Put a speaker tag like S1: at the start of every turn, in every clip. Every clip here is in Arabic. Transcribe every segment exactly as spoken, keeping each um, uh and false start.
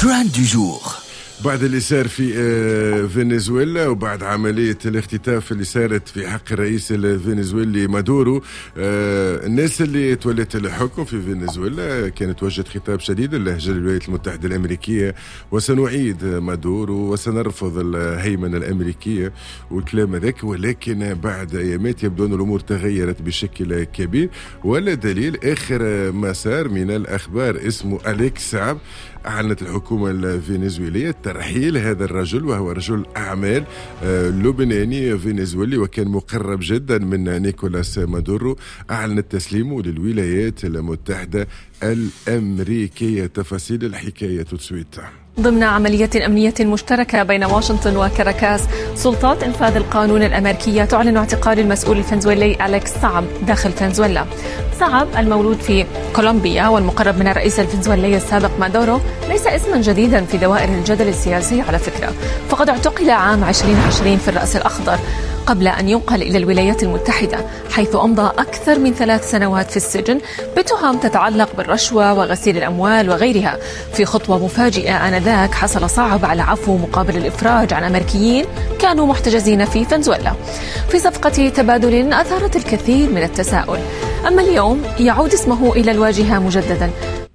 S1: ترند دو جور.
S2: بعد اللي صار في فنزويلا وبعد عملية الاختطاف اللي صارت في حق الرئيس الفنزويلي مادورو، الناس اللي تولت الحكم في فنزويلا كانت توجد خطاب شديد للهجة للولايات المتحدة الأمريكية، وسنعيد مادورو وسنرفض الهيمنة الأمريكية والكلام ذاك. ولكن بعد أيامات يبدو أن الأمور تغيرت بشكل كبير، ولا دليل آخر ما صار من الأخبار اسمه أليكس سعب. أعلنت الحكومة الفنزويلية ترحيل هذا الرجل، وهو رجل أعمال لبناني فنزويلي وكان مقرب جدا من نيكولاس مادورو. أعلنت تسليمه للولايات المتحدة الأمريكية. تفاصيل الحكاية تسويت.
S3: ضمن عملية أمنية مشتركة بين واشنطن وكاراكاس، سلطات إنفاذ القانون الأمريكية تعلن اعتقال المسؤول الفنزويلي أليكس سعب داخل فنزويلا. سعب المولود في كولومبيا والمقرب من الرئيس الفنزويلي السابق مادورو ليس اسما جديدا في دوائر الجدل السياسي على فكرة، فقد اعتقل عام ألفين وعشرين في الرأس الأخضر قبل أن ينقل إلى الولايات المتحدة، حيث أمضى أكثر من ثلاث سنوات في السجن بتهم تتعلق بالرشوة وغسيل الأموال وغيرها. في خطوة مفاجئة آنذاك حصل صعب على عفو مقابل الإفراج عن أمريكيين كانوا محتجزين في فنزويلا، في صفقة تبادل أثارت الكثير من التساؤل. أما اليوم يعود اسمه إلى الواجهة مجددا.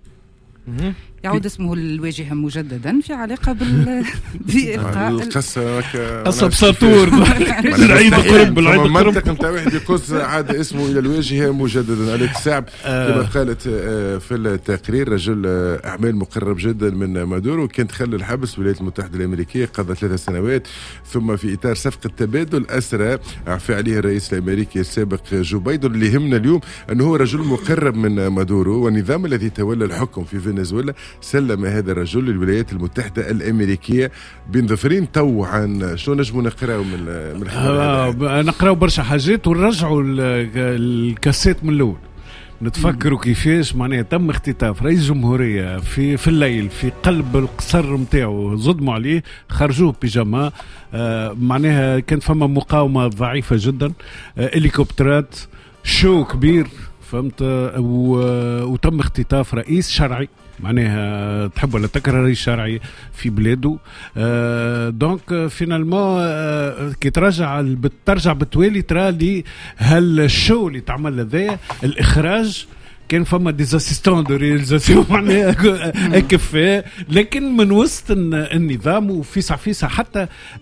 S4: يعود اسمه الواجهة مجددا في علاقة بال بإلقاء
S2: القصة
S5: قصة بساطور العيد قرب العيد قرب
S2: منطق نتاع واحد يقص عاد اسمه إلى الواجهة مجددا. أليكس سعب كما قالت في التقرير رجل أعمال مقرب جدا من مادورو، كان دخل الحبس الولايات المتحدة الأمريكية قضى ثلاث سنوات، ثم في إطار صفقة تبادل أسرى عفى عليه الرئيس الأمريكي السابق جو بايدن. اللي يهمنا اليوم أنه هو رجل مقرب من مادورو، والنظام الذي تولى الحكم في فنزويلا سلم هذا الرجل للولايات المتحدة الأمريكية. بن ظفرين طوعا شو نجمو نقراو من من
S5: آه نقراو برشا حاجات ونرجعوا الكاسات من الأول، نتفكروا كيفاش معناها تم اختطاف رئيس جمهورية في في الليل في قلب القصر متاعو، صدموا عليه خرجوه بيجاما. آه معناها كان فما مقاومة ضعيفة جدا، آه هليكوبترات شو كبير فهمت، وتم اختطاف رئيس شرعي معناها تحب ولا تكره رئيس شرعي في بلاده. آه دونك فينالمون آه كي ترجع بترجع بتوالي ترى لي هل الشو اللي تعمل هذا الإخراج كان فما ديزاسيستون دو رياليزاسيون معناها كفاء، لكن من وسط النظام وفيسع فيسع حتى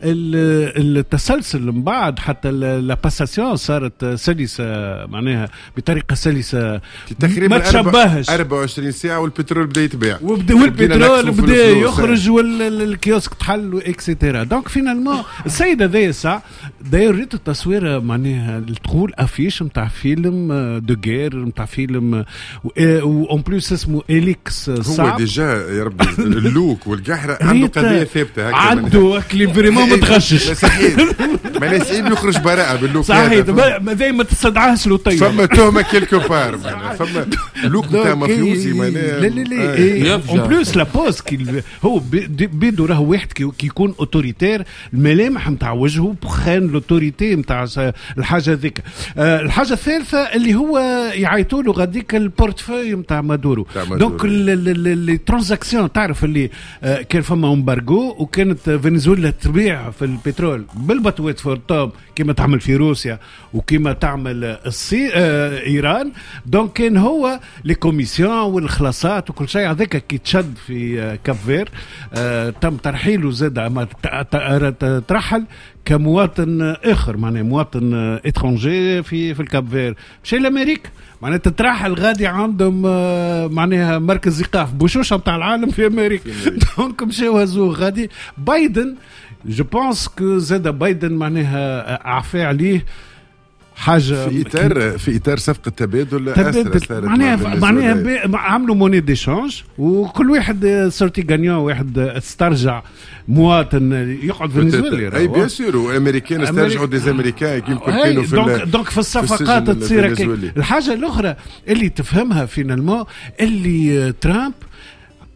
S5: التسلسل من بعد حتى لاباساسيون صارت سلسة معناها بطريقة سلسة ما تشبهش.
S2: أربعة وعشرين ساعة والبترول بدا يتباع
S5: والبترول بدا يخرج والكيوسك تحل واكسيتيرا. دونك فينالمون السيد هذا ساعة داير ريت التصوير معناها تقول افيش متاع فيلم دو غير متاع فيلم وان بلوس اسمه إليكس صعب.
S2: هو ديجا يا ربي اللوك والقحرة عنده قضية ثابتة هكذا،
S5: عنده كلي فريمون متغشش
S2: صحيح. ما نسعيب يخرج براءة باللوك
S5: صحيح، ما زي ما تصدعهش له طيب
S2: فما تهمة كيلكو بار فما لوك نتاع مافيوزي معناها.
S5: لا لا لا ان بلوس لا بوز هو بيدو راهو واحد كي يكون اوتوريتير، الملامح نتاع وجهه بخان لوتوريتي نتاع الحاجة ذيك. الحاجة الثالثة اللي هو يعيطوا له غاديك البورتفوي نتاع مادورو. دونك لي ترانزاكسيون تعرف اللي كان فما امبارغو وكانت فنزويلا تبيع في البترول بالبطوات فورتوم كما تعمل في روسيا وكما تعمل الصين آه ايران. دونك كان هو لي كوميسيون والخلاصات وكل شيء هذاك كي تشد في آه كافير. آه تم ترحيله زاد اما ترحل كمواطن اخر معناه مواطن اترونجي في في الكافير مشي لامريكا معناها تترحل غادي عندهم معناها مركز ايقاف بوشوشه نتاع العالم في امريكا. دونك مشاو هزوه غادي. بايدن جو بونس كو زاد بايدن معناها عفى عليه حاجه
S2: في اطار في اطار صفقه تبادل
S5: اسرى معناها معناها عملوا موني ديشانج وكل واحد صرتي غانيون، واحد استرجع مواطن يقعد في فنزويلا
S2: اي بيان سور والامريكان استرجعوا دي امريكان يمكن كانوا في
S5: دونك دونك في الصفقات تصير. الحاجه الاخرى اللي تفهمها فينالمون اللي ترامب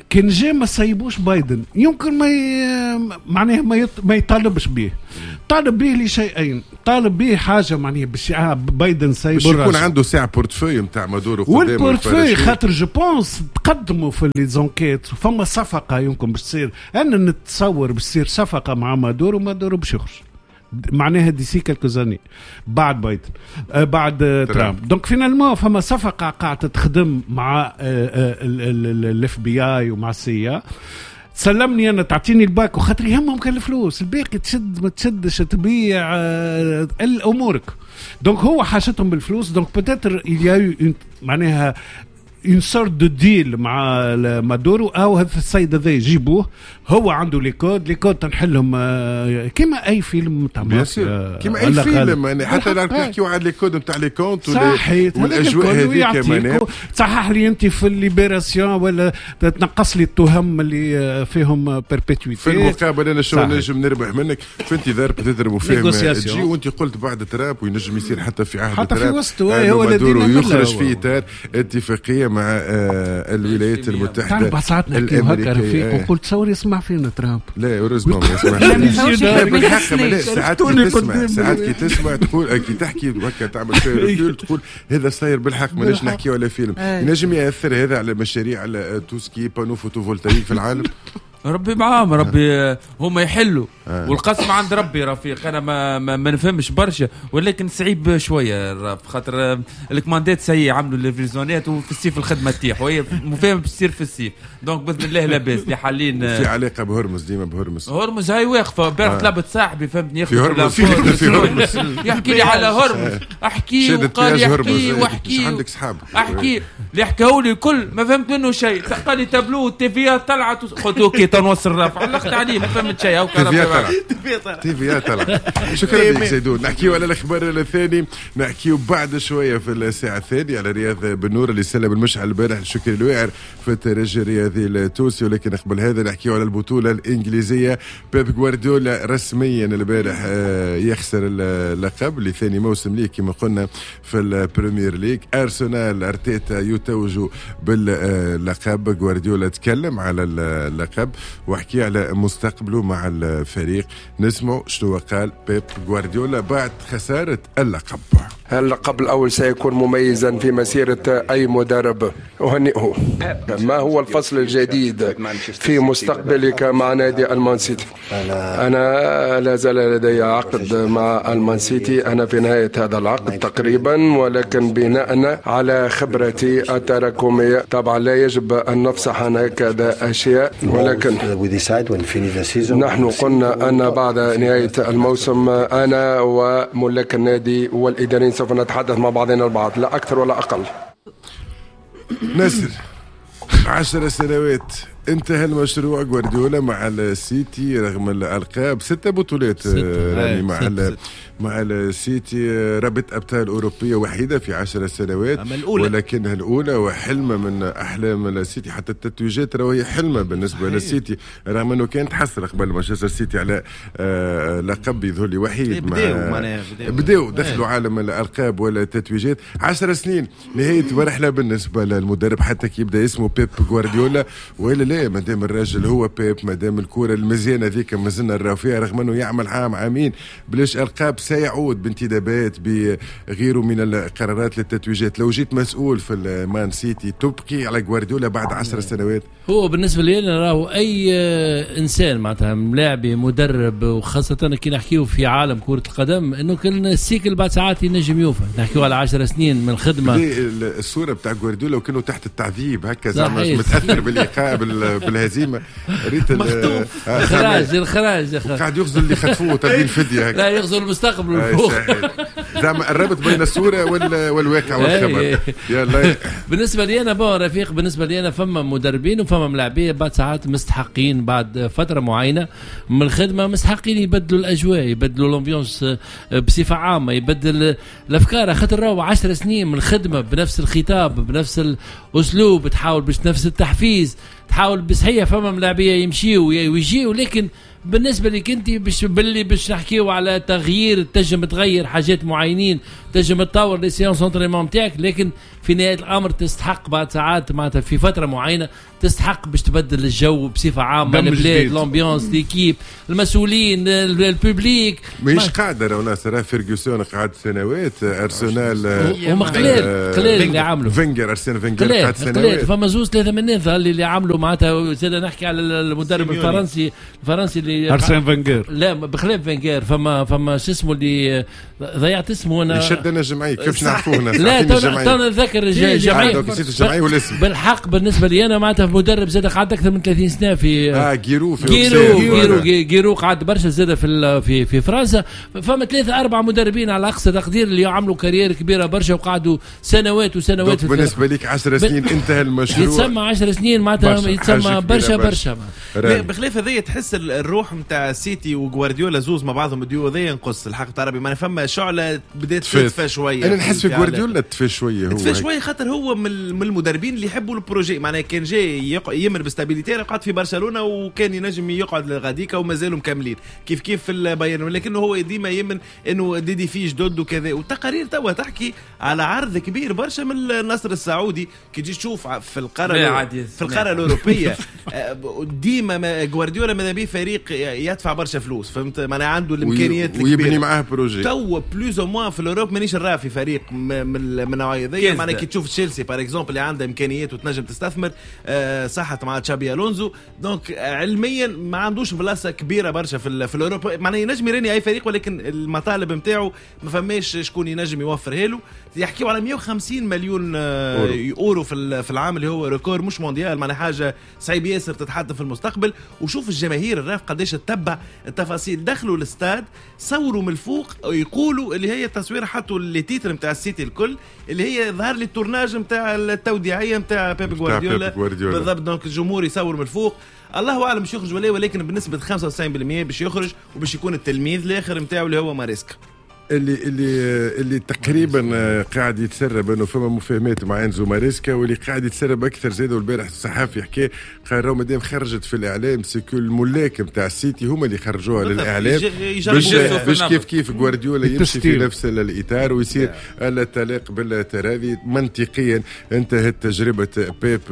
S5: كان جاء ما سيبوش بايدن يمكن ما ي... معناه ما, يط... ما يطالبش به. طالب به لشيئين، طالب به حاجه معناها باش بايدن سيب
S2: باش يكون عنده ساعه بورتفوي نتاع مادورو
S5: قدامه، والبورتفوي خاطر جو بونس تقدموا في لي زونكيت فما صفقه يمكن باش تصير. انا نتصور باش تصير صفقه مع مادورو، مادورو باش يخرج معناها ديسي كالكو زاني بعد بايدن آه بعد آه ترامب. دونك فينالمون فما صفقه قاعده تخدم مع الاف بي اي ومع السي. سلمني انا تعطيني الباك وخاطر يهمهم كان الفلوس، الباقي تشد ما تشدش تبيع آه الامورك. دونك هو حاجتهم بالفلوس. دونك بتاتر il معناها une sorte de deal مع مادورو او هذا السيد هذا يجيبوه، هو عنده لي كود لي كود تنحلهم كيما اي فيلم تاع
S2: مصر، كيما اي فيلم يعني حتى لا نحكيو على لي كود نتاع لي كونت والاجواء هذيك معناها.
S5: تصحح لي انت في الليبراسيون ولا تنقص لي التهم اللي فيهم بيربيتويتي
S2: في المقابل. انا شو نجم نربح منك في انتظار بتدر مفاهم تجي وانت قلت بعد ترامب وينجم يصير حتى في عهد
S5: حتى
S2: ترامب
S5: في وسطه هو
S2: الذي يخرج في اطار اتفاقيه مع آه الولايات المتحدة
S5: الأمريكية. ساعات نحكيو هكا رفيق ونقول تصور يسمع فينا ترامب.
S2: لا ورزما ما يسمع بالحق. لا ساعات كي تسمع ساعات كي تسمع تقول كي تحكي هكا تعمل شيء تقول هذا صاير بالحق ماناش نحكيو على فيلم. نجم يأثر هذا على مشاريع على توسكي بانو فوتوفولتايك في العالم.
S1: ربي معاهم، ربي هما يحلوا آه. والقسم عند ربي رفيق. انا ما ما, ما نفهمش برشا ولكن صعيب شويه خاطر الكماندات سي عملوا الفيزيونات وفي الصيف الخدمه تيح وهي مفاهم بتصير في الصيف. دونك باذن الله لاباس اللي حالين
S2: في علاقه بهرمز ديما بهرمز
S1: هرمز هاي واقفه امبارح طلبت آه. صاحبي فهمتني
S2: في هرمز في هرمز
S1: يحكي لي على هرمز احكي وقال يحكي واحكي
S2: عندك صحاب
S1: احكي اللي حكاوا لي الكل ما فهمت منه شيء. قال لي تابلو التيفيات طلعت خذوا اوكي تنوصل الرافع علقت عليه ما فهمت شيء. او
S2: تيفيات طلع. شكرا لك زيدون. نحكيو على الاخبار الثاني، نحكيو بعد شويه في الساعه الثانيه على رياض بن نور اللي سلم المشعل البارح الشكر الواعر في الترجي الرياضي التونسي. ولكن قبل هذا نحكيو على البطوله الانجليزيه. بيب غوارديولا رسميا البارح يخسر اللقب لثاني موسم ليه كما قلنا في البريمير ليج. ارسنال ارتيتا يتوج باللقب. غوارديولا تكلم على اللقب وحكي على مستقبله مع الفريق. نسمع شنو قال بيب غوارديولا بعد خسارة اللقب.
S6: اللقب الأول سيكون مميزا في مسيرة أي مدرب أهنئه. ما هو الفصل الجديد في مستقبلك مع نادي المان سيتي؟ أنا لا زال لدي عقد مع المان سيتي، أنا في نهاية هذا العقد تقريبا، ولكن بناء على خبرتي التراكمية طبعا لا يجب أن نفصح عن هكذا أشياء، ولكن نحن قلنا أن بعد نهاية الموسم أنا وملاك النادي والإداريين سوف نتحدث مع بعضنا البعض لا أكثر ولا أقل.
S2: ناصر عشر سنوات انتهى المشروع غوارديولا مع السيتي رغم الألقاب. ستة بطولات رامي مع ست مع السيتي، رابط أبطال أوروبية وحيدة في عشر سنوات ولكنها الأولى وحلمة من أحلام السيتي. حتى التتويجات وهي حلمة بالنسبة للسيتي رغم أنه كانت حسرة قبل مانشستر سيتي على آه لقب يظهر وحيد. بدأوا دخلوا عالم الألقاب ولا التتويجات. عشر سنين نهاية مرحلة بالنسبة للمدرب حتى كي يبدأ اسمه بيب غوارديولا. وإلا لا مادام الراجل هو بيب، مادام الكرة المزيانة ذيك مازلنا نراو فيها رغم أنه يعمل عام عامين بلاش ألقاب سيعود بانتدابات بغيره من القرارات للتتويجات. لو جيت مسؤول في المان سيتي تبقي على غوارديولا بعد عشر سنوات؟
S7: هو بالنسبة لي أنا راهو أي إنسان معناتها ملاعبي مدرب وخاصة كي نحكيه في عالم كرة القدم إنه كل السيكل بعد ساعات ينجم يوفى. نحكيه على عشر سنين من خدمة.
S2: الصورة بتاع غوارديولا وكانوا تحت التعذيب هكا زعما متأثر بالإيقاع بالهزيمة. ريت
S7: مخطوف الخراج الخراج
S2: قاعد يغزل اللي خطفوه تبديل فدية هكا.
S7: لا يغزل المستقبل الفوق.
S2: زعما الربط بين الصورة والواقع والخبر. يلا
S7: بالنسبة لي أنا بقى رفيق، بالنسبة لي أنا فما مدربين وفما ملاعبين بعد ساعات مستحقين بعد فترة معينة من الخدمة مستحقين يبدلوا الأجواء، يبدلوا الأمبيونس بصفة عامة، يبدل الأفكار. خاطر راهو عشر سنين من الخدمة بنفس الخطاب بنفس الأسلوب، تحاول باش نفس التحفيز، تحاول بصحية فما ملاعبية يمشيوا ويجيوا. لكن بالنسبة لك أنت باش باللي باش نحكيو على تغيير تنجم تغير حاجات معينين تنجم تطور لي سيونس انترينمون نتاعك، لكن في نهايه الامر تستحق بعد ساعات معناتها في فتره معينه تستحق باش تبدل الجو بصفه عامه، البلاد، الامبيونس، ليكيب، المسؤولين، البوبليك.
S2: مش قاعده راهو ناصر فيرغسون قعد سنوات، ارسنال
S7: هما قليل قليل اللي عملوا
S2: فينجر، ارسنال فينجر قعد سنوات،
S7: فما زوز ثلاثه من الناس اللي عملوا معناتها. زاد نحكي على المدرب الفرنسي الفرنسي اللي
S5: ارسن فينجر،
S7: لا بخلاف فينجر فما فما شو اسمه اللي ضيعت اسمه انا
S2: يشدنا الجمعيه كيفاش نعرفوه ناس.
S7: لا تو نتذكر الجمعيه بالحق. بالنسبه لي انا معناتها مدرب زاد قعد اكثر من ثلاثين سنه في
S2: اه جيرو في
S7: جيرو جيرو, جيرو قعد برشا زاد في في في فرنسا. فما ثلاثه اربع مدربين على اقصى تقدير اللي عملوا كارير كبيره برشا وقعدوا سنوات وسنوات.
S2: بالنسبه لك عشر سنين انتهى المشروع،
S7: يتسمى عشر سنين معناتها يتسمى برشا برشا.
S8: بخلاف هذه تحس الروح نتاع سيتي وغوارديولا زوز مع بعضهم الديو ذي ينقص الحق تعربي ما فما شعله بدات تدفى شويه.
S2: انا نحس في غوارديولا تدفى شويه، هو
S8: تدفى شويه خاطر هو من المدربين اللي يحبوا البروجي. معناها كان جاي يمر بستابيليتي، قعد في برشلونه وكان ينجم يقعد غاديكا ومازالوا مكملين كيف كيف في البايرن، ولكنه هو ديما يمن انه ديدي في جدد وكذا. والتقارير توا تحكي على عرض كبير برشا من النصر السعودي كي تجي تشوف في القاره في القاره الاوروبيه. ديما غوارديولا ماذا بيه فريق يدفع برشا فلوس، فهمت معناها عنده الامكانيات الكبيره
S2: ويبني معاه بروجي.
S8: تو بلوز او موان في الاوروب مانيش نراه في فريق من النوعيه ذي. معناها كي تشوف تشيلسي بار اكزومبل اللي عنده امكانيات وتنجم تستثمر، أه صحت مع تشابي الونزو، دونك علميا ما عندوش بلاصه كبيره برشا في في الاوروبا. معناها ينجم يراني اي فريق، ولكن المطالب نتاعو ما فماش شكون ينجم يوفرها له. يحكيوا على مئة وخمسين مليون يورو في في العام اللي هو ريكور مش مونديال، معناها حاجه صعيب ياسر تتحدث في المستقبل. وشوف الجماهير الراف قديش تتبع التفاصيل، دخلوا الاستاد صوروا من الفوق يقولوا اللي هي تصوير حطوا اللي تيتر نتاع السيتي الكل اللي هي ظهر لي التورناج نتاع التوديعيه نتاع بيب غوارديولا بالضبط. دونك الجمهور يصور من الفوق، الله اعلم باش يخرج ولا، ولكن بنسبه خمسة وتسعين بالمئة باش يخرج وباش يكون التلميذ الاخر نتاعو اللي هو ماريسكا
S2: اللي اللي اللي تقريبا قاعد يتسرب انه فما مفاهمات مع انزو ماريسكا، واللي قاعد يتسرب اكثر زاد. والبارح الصحافي حكى قال راهو مادام خرجت في الاعلام سكو الملاك نتاع السيتي هما اللي خرجوها للاعلام باش باش كيف كيف غوارديولا يمشي في نفس الاطار ويصير التلاق بالتراضي. منطقيا انتهت تجربه بيب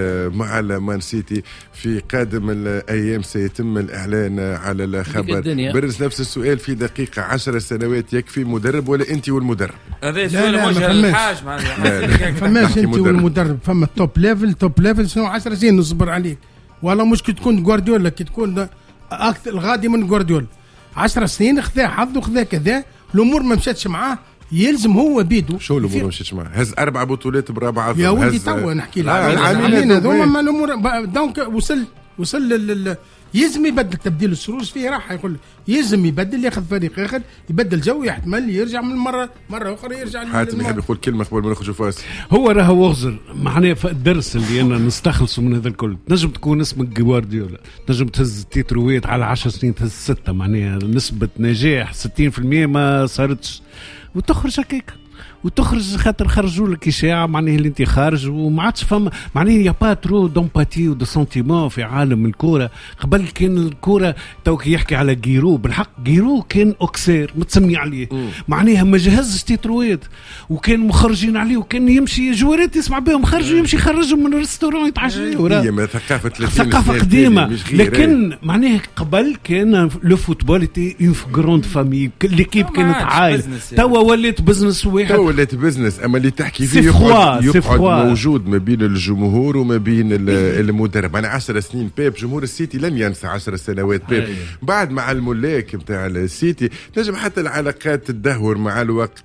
S2: مع المان سيتي، في قادم الايام سيتم الاعلان على الخبر. برز نفس السؤال في دقيقه، عشر سنوات يكفي في مدرب ولا انت والمدرب؟
S1: هذا سؤال موجه للحاج
S9: معناها فماش انت والمدرب، فما توب ليفل توب ليفل شنو عشر سنين نصبر عليك، ولا مش كي تكون غوارديولا كي تكون اكثر الغادي من غوارديولا عشر سنين خذا حظ وخذا كذا، الامور ما مشاتش معاه، يلزم هو بيدو.
S2: شو الامور ما مشاتش معاه؟ هز اربع بطولات برابعه
S9: يا ولدي توا نحكي لك علينا هذوما ما الامور دونك وصل وصل لل يلزم يبدل تبديل السروج فيه راح يقول يلزم يبدل ياخذ فريق اخر يبدل جو يحتمل يرجع من مره مره اخرى يرجع.
S2: حاتم يحب يقول كلمه قبل ما نخرجوا فاصل.
S5: هو راهو وغزر معناه الدرس اللي انا نستخلصه من هذا الكل، تنجم تكون اسمك غوارديولا، تنجم تهز تيتروات على عشر سنين تهز ستة، معناها نسبه نجاح ستين بالمئة ما صارتش، وتخرج هكاك وتخرج خاطر خرجوا لك اشاعه معناها اللي انت خارج وما عادش فما معناها يا با ترو دومباتي ودو سنتيمون في عالم الكوره. قبل كان الكوره توك يحكي على جيرو، بالحق جيرو كان اوكسير متسمي عليه معناها ما جهزش تيتروات وكان مخرجين عليه وكان يمشي جوارات يسمع بهم خرجوا يمشي يخرجهم من الريستوران يتعشوا.
S2: هي ثقافه
S5: ثقافه قديمه، لكن معناها قبل كان لو فوتبول تي اون غروند فامي، ليكيب كانت عائله. توا ولات بزنس واحد،
S2: ولات بزنس. اما اللي تحكي فيه يقعد, يقعد موجود ما بين الجمهور وما بين المدرب. انا عشر سنين بيب، جمهور السيتي لن ينسى عشر سنوات بيب. بعد مع الملاك نتاع السيتي نجم حتى العلاقات تدهور مع الوقت،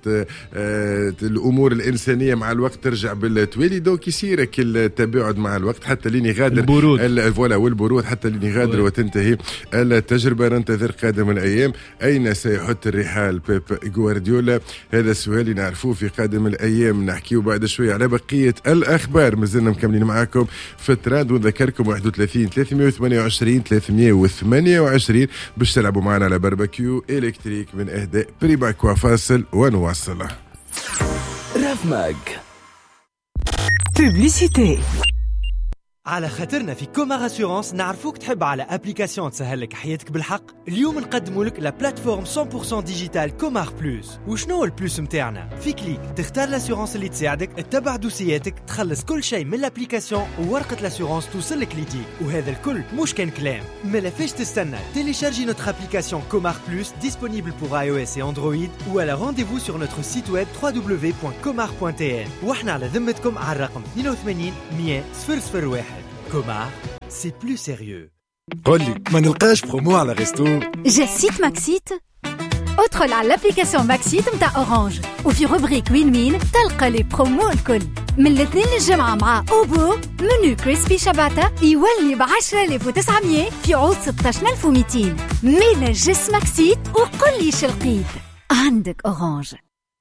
S2: آه الامور الانسانيه مع الوقت ترجع بالتوالي، دوك يصير التباعد مع الوقت حتى لين يغادر البرود فوالا والبرود حتى لين يغادر وتنتهي التجربه. ننتظر قادم الايام اين سيحط الرحال بيب غوارديولا، هذا السؤال اللي نعرفوه في قادم الايام. نحكيو بعد شوي على بقيه الاخبار، مازلنا مكملين معاكم في الترند. ونذكركم واحد وثلاثين ثلاثمئة وثمانية وعشرين ثلاثمئة وثمانية وعشرين باش تلعبوا معنا على باربيكيو الكتريك من اهداء بريباكوا. فاصل ونواصل.
S10: راف ماج بوبليسيتي. على خاطرنا في كومار اسيورانس نعرفوك تحب على ابليكاسيون تسهل لك حياتك بالحق. اليوم نقدموا لك لا بلاتفورم مية بالمية ديجيتال كومار بلوس. وشنو البلوس متاعنا؟ في كليك تختار لاسيورانس اللي تساعدك، تتبع دوسياتك، تخلص كل شيء من الابليكاسيون وورقه لاسيورانس توصلك ليديك. وهذا الكل مش كان كلام. ما فيش تستنى، تيليشارجي نوتر ابليكاسيون كومار بلوس disponible pour iOS et Android ou alors rendez-vous sur notre site web w w w point comar point t n. واحنا على ذمتكم على الرقم اثنين وثمانين مية صفر صفر واحد. Comar, c'est plus sérieux.
S11: قولي ما نلقاش برومو على ريستو.
S12: جا سيت ماكسيت. ادخل على الابليكاسيون ماكسيت متاع اورانج وفي روبريك وين وين تلقى لي برومو الكل. من الاثنين للجمعة مع اوبو منو كريسبي شباتا يولي ب عشرة آلاف وتسعمية في عوض ستة عشر ألف ومئتين. ميلا جس ماكسيت وقل لي شلقيت. عندك اورانج.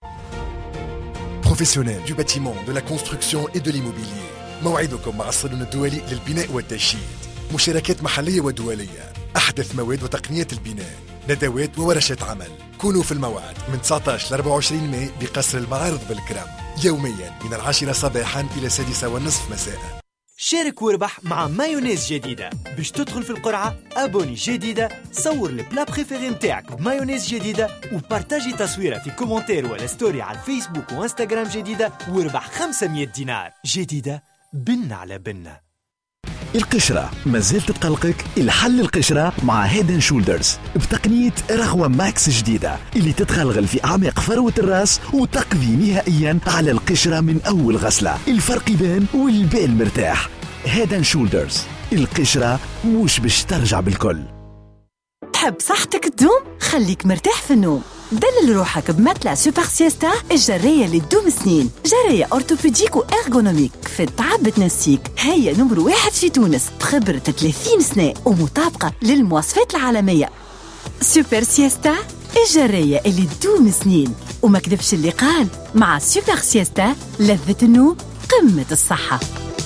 S11: Professionnels du bâtiment, de la construction et de l'immobilier. موعدكم مع الصالون الدولي للبناء والتشييد. مشاركات محلية ودولية، أحدث مواد وتقنيات البناء، ندوات وورشات عمل. كونوا في الموعد من تسعة عشر ل أربعة وعشرين ماي بقصر المعارض بالكرم، يوميا من العاشرة صباحا إلى السادسة والنصف مساء.
S10: شارك واربح مع مايونيز جديدة. باش تدخل في القرعة أبوني جديدة، صور البلا بريفيري متاعك بمايونيز جديدة وبارتاجي تصويرة في كومنتير ولا ستوري على الفيسبوك وانستغرام جديدة واربح خمسمية دينار جديدة. بن على بنة.
S13: القشرة مازال تتقلقك؟ الحل القشرة مع هيدن شولدرز بتقنية رغوة ماكس جديدة اللي تتغلغل في أعماق فروة الرأس وتقضي نهائيا على القشرة من أول غسلة. الفرق يبان والبال مرتاح. هيدن شولدرز، القشرة مش باش ترجع بالكل.
S14: تحب صحتك تدوم؟ خليك مرتاح في النوم. دلل روحك بمتلة سوبر سيستا الجرية اللي تدوم سنين. جرية أورتوبيديك وإرغونوميك في التعب بتنسيك. هي نمر واحد في تونس بخبرة ثلاثين سنة ومطابقة للمواصفات العالمية. سوبر سيستا الجرية اللي تدوم سنين. وما كذبش اللي قال، مع سوبر سيستا لذة النوم قمة الصحة.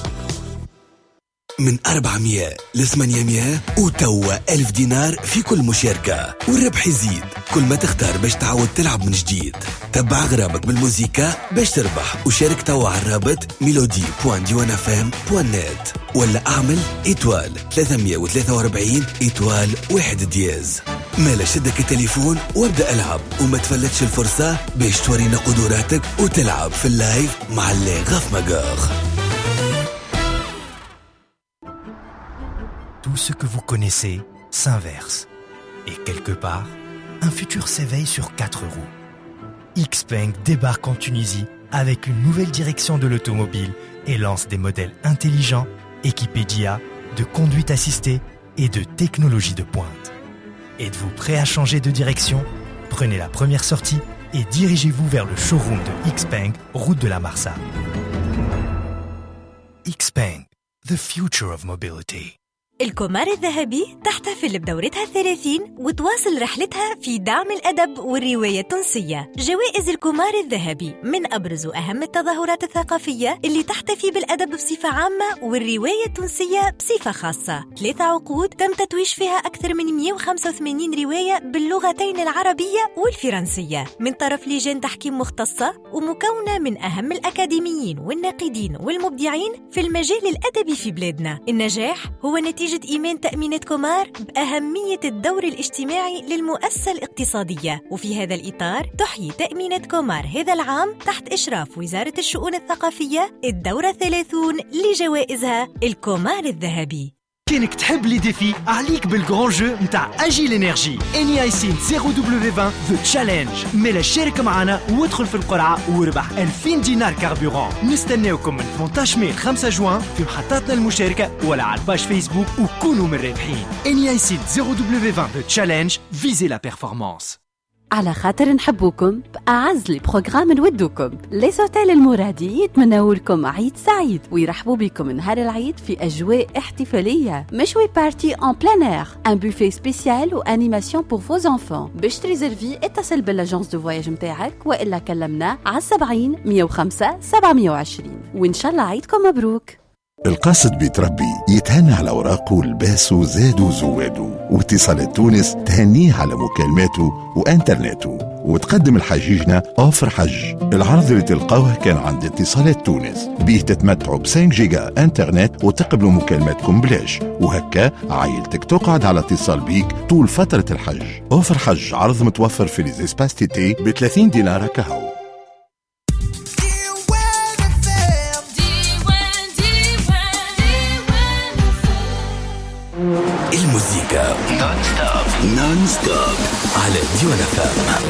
S15: من أربعمية لثمانمية وتوا ألف دينار في كل مشاركة، والربح يزيد كل ما تختار باش تعود تلعب من جديد. تبع غرامك بالموسيقى باش تربح، وشارك توا على الرابط ميلودي بوان ديوان اف ام بوان نت، ولا اعمل إيتوال ثلاثمية وثلاثة وأربعين إيتوال واحد دياز. مالا شدك التليفون وابدأ العب، وما تفلتش الفرصة باش تورينا قدراتك وتلعب في اللايف مع اللي غاف ماغور.
S16: Tout ce que vous connaissez s'inverse. Et quelque part, un futur s'éveille sur quatre roues. Xpeng débarque en Tunisie avec une nouvelle direction de l'automobile et lance des modèles intelligents, équipés d'I A, de conduite assistée et de technologie de pointe. Êtes-vous prêt à changer de direction? Prenez la première sortie et dirigez-vous vers le showroom de Xpeng, route de la Marsa. Xpeng, the future of mobility.
S17: الكومار الذهبي تحتفل بدورتها الثلاثين وتواصل رحلتها في دعم الأدب والرواية التونسية. جوائز الكومار الذهبي من أبرز وأهم التظاهرات الثقافية اللي تحتفي بالأدب بصفة عامة والرواية التونسية بصفة خاصة. ثلاثة عقود تم تتويج فيها أكثر من مئة وخمسة وثمانين رواية باللغتين العربية والفرنسية من طرف لجان تحكيم مختصة ومكونة من أهم الأكاديميين والناقدين والمبدعين في المجال الأدبي في بلادنا. النجاح هو نتيجة إيمان تأمينات كومار بأهمية الدور الاجتماعي للمؤسسة الاقتصادية، وفي هذا الإطار تحيي تأمينات كومار هذا العام تحت إشراف وزارة الشؤون الثقافية الدورة الثلاثون لجوائزها الكومار الذهبي.
S10: كانك تحب لي ديفي عليك بالجران جو نتاع اجيل انرجي اني اي سين صفر دبليو عشرين ذا تشالنج. مالا شارك معنا وادخل في القرعه واربح ألفين دينار كاربوران. نستناوكم من ثمانية عشر ماي خمسة جوان في محطاتنا المشاركه ولا على الباج فيسبوك وكونوا من الرابحين. اني اي سين صفر دبليو عشرين ذا تشالنج، فيزي لا بيرفورمانس.
S18: على خاطر نحبوكم بأعز لي بروغرام نودوكم. لي سوتيل المرادي يتمنوا لكم عيد سعيد ويرحبوا بكم نهار العيد في أجواء احتفالية. مشوي بارتي ان بلان اير، ان بوفيه سبيسيال وانيماسيون بور فوز انفون. باش تريزرفي اتصل بالاجونس دو فواياج متاعك والا كلمنا على سبعين مية وخمسة سبعمية وعشرين. وإن شاء الله عيدكم مبروك.
S19: القاصد بيتربي يتهنى على أوراقه لباسه زادوا زوادوا، واتصالات تونس تهنيه على مكالماته وإنترنته. وتقدم الحجيجنا أوفر حج. العرض اللي تلقاوه كان عند اتصالات تونس، بيه تتمتعوا ب خمسة جيجا انترنت وتقبلوا مكالماتكم بلاش، وهكا عائلتك تقعد على اتصال بيك طول فترة الحج. أوفر حج عرض متوفر في ليزيسباس تي تي ب ثلاثين دينار كهو.
S15: الموسيقى نون ستوب نون ستوب على ديوان اف ام.